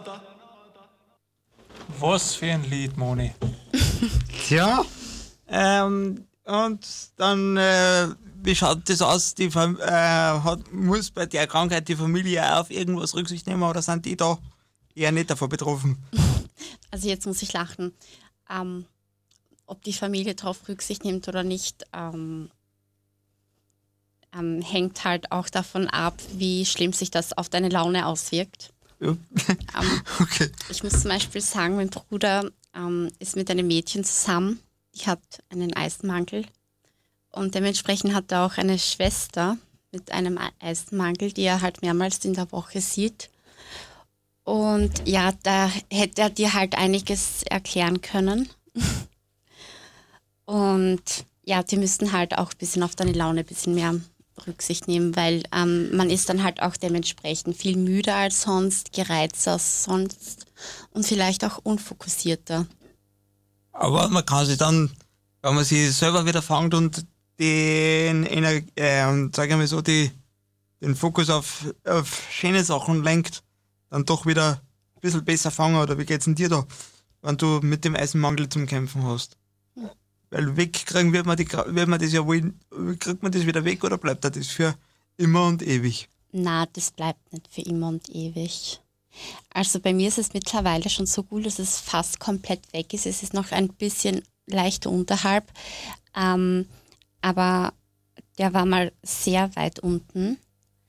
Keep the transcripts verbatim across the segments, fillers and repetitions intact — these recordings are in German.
Was für ein Lied, Moni. Tja. Ähm, und dann, äh, wie schaut das aus? Die Fam- äh, hat, muss bei der Krankheit die Familie auch auf irgendwas Rücksicht nehmen oder sind die da eher nicht davon betroffen? Also jetzt muss ich lachen. Ähm, ob die Familie darauf Rücksicht nimmt oder nicht, ähm, ähm, hängt halt auch davon ab, wie schlimm sich das auf deine Laune auswirkt. Ja. ähm, Okay. Ich muss zum Beispiel sagen, mein Bruder ähm, ist mit einem Mädchen zusammen, die hat einen Eisenmangel und dementsprechend hat er auch eine Schwester mit einem Eisenmangel, die er halt mehrmals in der Woche sieht. Und ja, da hätte er dir halt einiges erklären können. Und ja, die müssten halt auch ein bisschen auf deine Laune ein bisschen mehr Rücksicht nehmen, weil ähm, man ist dann halt auch dementsprechend viel müder als sonst, gereizter als sonst und vielleicht auch unfokussierter. Aber man kann sich dann, wenn man sich selber wieder fängt und den, Ener- äh, sag ich mal so, die, den Fokus auf, auf schöne Sachen lenkt, dann doch wieder ein bisschen besser fangen, oder wie geht's denn dir da, wenn du mit dem Eisenmangel zum Kämpfen hast? Hm. Weil wegkriegen wird man, die, wird man das ja wohl, kriegt man das wieder weg oder bleibt das für immer und ewig? Na, das bleibt nicht für immer und ewig. Also bei mir ist es mittlerweile schon so gut, dass es fast komplett weg ist. Es ist noch ein bisschen leicht unterhalb, ähm, aber der war mal sehr weit unten.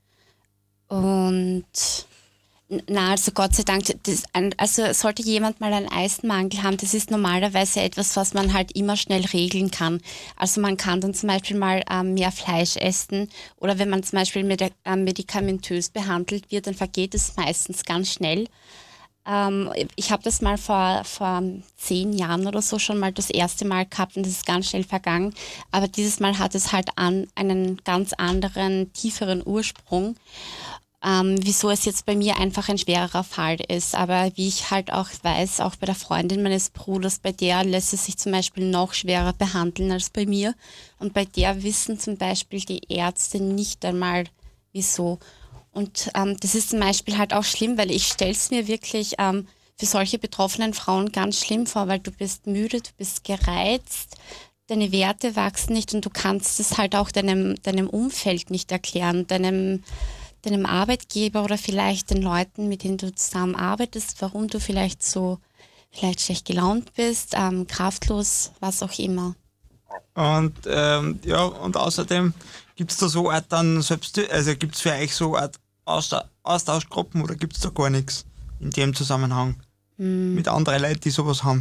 Und na, also Gott sei Dank, das, also sollte jemand mal einen Eisenmangel haben, das ist normalerweise etwas, was man halt immer schnell regeln kann. Also man kann dann zum Beispiel mal ähm, mehr Fleisch essen oder wenn man zum Beispiel med- äh, medikamentös behandelt wird, dann vergeht es meistens ganz schnell. Ähm, ich habe das mal vor, vor zehn Jahren oder so schon mal das erste Mal gehabt und das ist ganz schnell vergangen. Aber dieses Mal hat es halt an einen ganz anderen, tieferen Ursprung. Ähm, wieso es jetzt bei mir einfach ein schwererer Fall ist. Aber wie ich halt auch weiß, auch bei der Freundin meines Bruders, bei der lässt es sich zum Beispiel noch schwerer behandeln als bei mir. Und bei der wissen zum Beispiel die Ärzte nicht einmal, wieso. Und ähm, das ist zum Beispiel halt auch schlimm, weil ich stelle es mir wirklich ähm, für solche betroffenen Frauen ganz schlimm vor, weil du bist müde, du bist gereizt, deine Werte wachsen nicht und du kannst es halt auch deinem, deinem Umfeld nicht erklären, deinem deinem Arbeitgeber oder vielleicht den Leuten, mit denen du zusammenarbeitest, warum du vielleicht so vielleicht schlecht gelaunt bist, ähm, kraftlos, was auch immer. Und ähm, ja, und außerdem gibt es da so Art dann selbst, also gibt es für euch so Art Austausch, Austauschgruppen oder gibt es da gar nichts in dem Zusammenhang Hm. mit anderen Leuten, die sowas haben?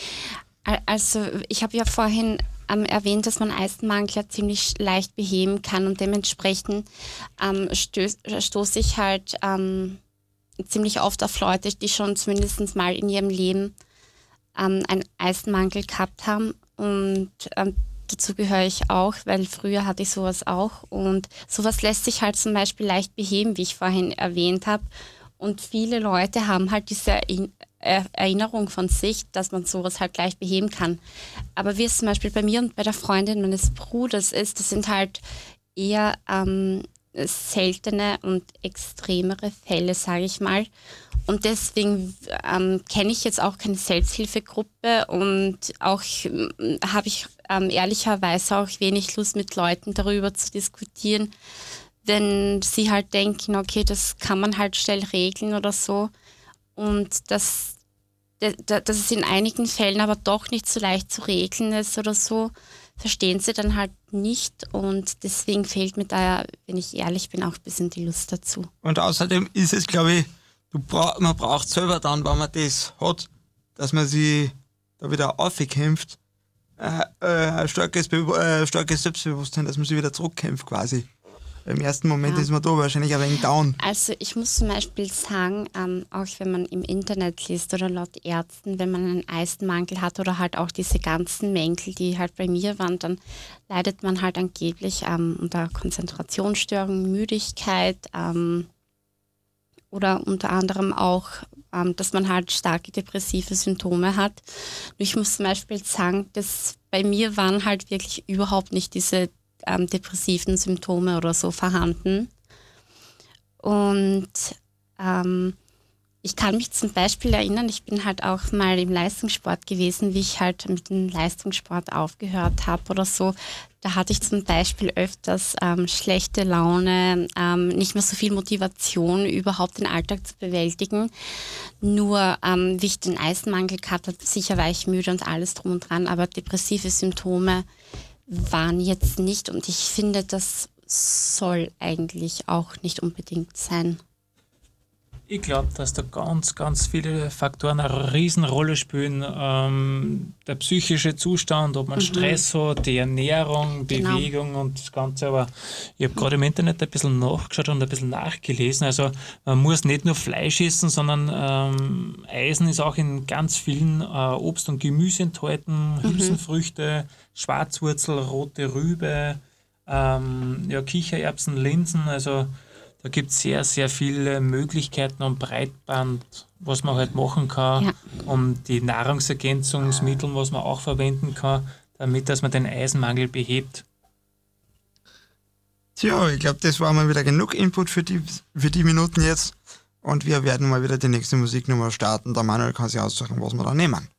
Also ich habe ja vorhin ähm, erwähnt, dass man Eisenmangel ja ziemlich leicht beheben kann und dementsprechend ähm, stöß- stoße ich halt ähm, ziemlich oft auf Leute, die schon zumindest mal in ihrem Leben ähm, einen Eisenmangel gehabt haben und ähm, dazu gehöre ich auch, weil früher hatte ich sowas auch und sowas lässt sich halt zum Beispiel leicht beheben, wie ich vorhin erwähnt habe und viele Leute haben halt diese Erinnerung Erinnerung von sich, dass man sowas halt gleich beheben kann. Aber wie es zum Beispiel bei mir und bei der Freundin meines Bruders ist, das sind halt eher ähm, seltene und extremere Fälle, sage ich mal. Und deswegen ähm, kenne ich jetzt auch keine Selbsthilfegruppe und auch ähm, habe ich ähm, ehrlicherweise auch wenig Lust, mit Leuten darüber zu diskutieren, wenn sie halt denken, okay, das kann man halt schnell regeln oder so. Und das dass es in einigen Fällen aber doch nicht so leicht zu regeln ist oder so, verstehen sie dann halt nicht und deswegen fehlt mir da, wenn ich ehrlich bin, auch ein bisschen die Lust dazu. Und außerdem ist es, glaube ich, du bra- man braucht selber dann, wenn man das hat, dass man sich da wieder aufkämpft, äh, äh, ein starkes, Be- äh, starkes Selbstbewusstsein, dass man sich wieder zurückkämpft quasi. Im ersten Moment Ja. ist man da wahrscheinlich ein wenig down. Also ich muss zum Beispiel sagen, ähm, auch wenn man im Internet liest oder laut Ärzten, wenn man einen Eisenmangel hat oder halt auch diese ganzen Mängel, die halt bei mir waren, dann leidet man halt angeblich ähm, unter Konzentrationsstörungen, Müdigkeit ähm, oder unter anderem auch, ähm, dass man halt starke depressive Symptome hat. Ich muss zum Beispiel sagen, dass bei mir waren halt wirklich überhaupt nicht diese Ähm, depressiven Symptome oder so vorhanden. Und ähm, Ich kann mich zum Beispiel erinnern, ich bin halt auch mal im Leistungssport gewesen, wie ich halt mit dem Leistungssport aufgehört habe oder so. Da hatte ich zum Beispiel öfters ähm, schlechte Laune, ähm, nicht mehr so viel Motivation, überhaupt den Alltag zu bewältigen. Nur ähm, wie ich den Eisenmangel gehabt habe, sicher war ich müde und alles drum und dran, aber depressive Symptome waren jetzt nicht und ich finde, das soll eigentlich auch nicht unbedingt sein. Ich glaube, dass da ganz, ganz viele Faktoren eine Riesenrolle spielen. Ähm, der psychische Zustand, ob man Mhm. Stress hat, die Ernährung, Genau. Bewegung und das Ganze. Aber ich habe gerade im Internet ein bisschen nachgeschaut und ein bisschen nachgelesen. Also man muss nicht nur Fleisch essen, sondern ähm, Eisen ist auch in ganz vielen äh, Obst und Gemüse enthalten. Hülsenfrüchte, Schwarzwurzel, rote Rübe, ähm, ja, Kichererbsen, Linsen. Also da gibt es sehr, sehr viele Möglichkeiten am Breitband, was man halt machen kann, Ja. um die Nahrungsergänzungsmittel, was man auch verwenden kann, damit dass man den Eisenmangel behebt. Tja, ich glaube, das war mal wieder genug Input für die, für die Minuten jetzt. Und wir werden mal wieder die nächste Musiknummer starten. Der Manuel kann sich aussuchen, was wir da nehmen.